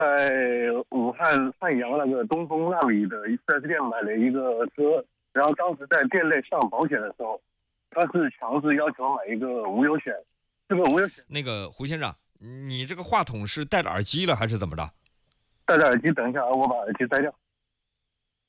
在武汉汉阳那个东风那里的 4S 店买了一个车，然后当时在店内上保险的时候，他是强制要求买一个无忧险。这个无忧险， 那个胡先生，你这个话筒是戴了耳机了还是怎么着？ 戴着耳机，等一下啊，我把耳机摘掉。